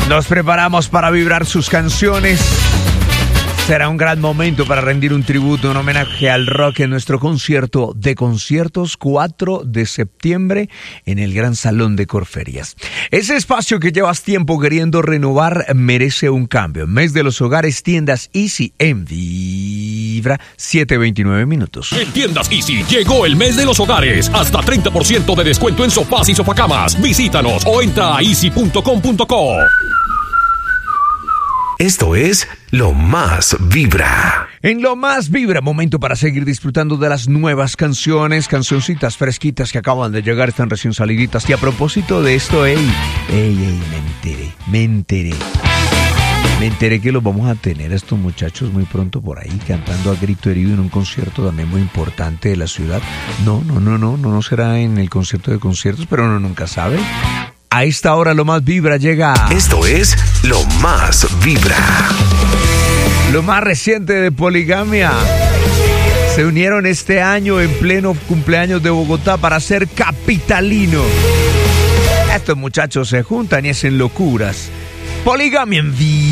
Nos preparamos para vibrar sus canciones. Será un gran momento para rendir un tributo, un homenaje al rock en nuestro concierto de conciertos 4 de septiembre en el Gran Salón de Corferias. Ese espacio que llevas tiempo queriendo renovar merece un cambio. Mes de los Hogares, Tiendas Easy en Vibra, 7:29 minutos. En Tiendas Easy llegó el mes de los hogares. Hasta 30% de descuento en sofás y sofacamas. Visítanos o entra a easy.com.co. Esto es Lo Más Vibra. En Lo Más Vibra, momento para seguir disfrutando de las nuevas canciones, cancioncitas fresquitas que acaban de llegar, están recién saliditas. Y a propósito de esto, me enteré que los vamos a tener a estos muchachos muy pronto por ahí, cantando a grito herido en un concierto también muy importante de la ciudad. No será en el concierto de conciertos, pero uno nunca sabe. A esta hora Lo Más Vibra llega. Esto es Lo Más Vibra. Lo más reciente de Poligamia. Se unieron este año en pleno cumpleaños de Bogotá para ser capitalino. Estos muchachos se juntan y hacen locuras. Poligamia en Vibra.